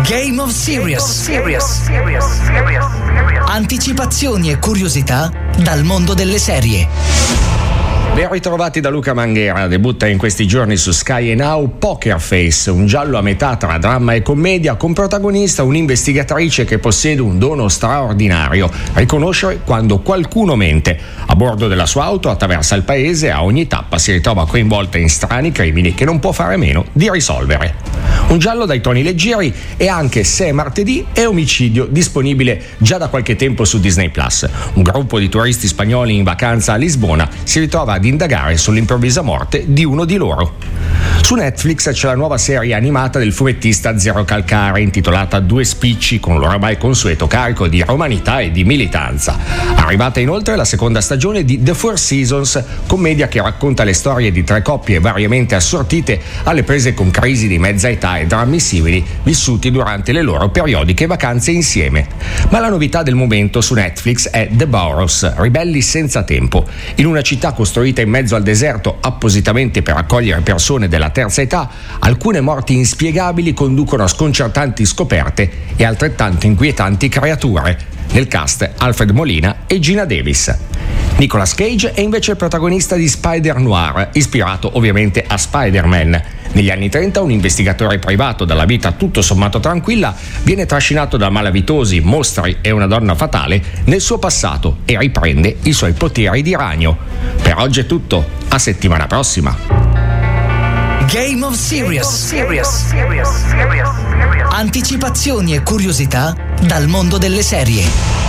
Game of Series. Anticipazioni e curiosità dal mondo delle serie. Ben ritrovati da Luca Manghera. Debutta in questi giorni su Sky Now Poker Face, un giallo a metà tra dramma e commedia, con protagonista un'investigatrice che possiede un dono straordinario: riconoscere quando qualcuno mente. A bordo della sua auto attraversa il paese e a ogni tappa si ritrova coinvolta in strani crimini che non può fare a meno di risolvere. Un giallo dai toni leggeri e anche Se è martedì e Omicidio, disponibile già da qualche tempo su Disney+. Un gruppo di turisti spagnoli in vacanza a Lisbona si ritrova ad indagare sull'improvvisa morte di uno di loro. Su Netflix c'è la nuova serie animata del fumettista Zero Calcare, intitolata Due spicci, con l'oramai consueto carico di romanità e di militanza. Arrivata inoltre la seconda stagione di The Four Seasons, commedia che racconta le storie di tre coppie variamente assortite alle prese con crisi di mezza età e drammi simili vissuti durante le loro periodiche vacanze insieme. Ma la novità del momento su Netflix è The Burrows, ribelli senza tempo. In una città costruita in mezzo al deserto appositamente per accogliere persone della terza età, alcune morti inspiegabili conducono a sconcertanti scoperte e altrettanto inquietanti creature. Nel cast Alfred Molina e Gina Davis. Nicolas Cage è invece il protagonista di Spider Noir, ispirato ovviamente a Spider-Man. Negli anni 30 un investigatore privato dalla vita tutto sommato tranquilla viene trascinato da malavitosi, mostri e una donna fatale nel suo passato e riprende i suoi poteri di ragno. Per oggi è tutto, a settimana prossima. Game of Series. Anticipazioni e curiosità dal mondo delle serie.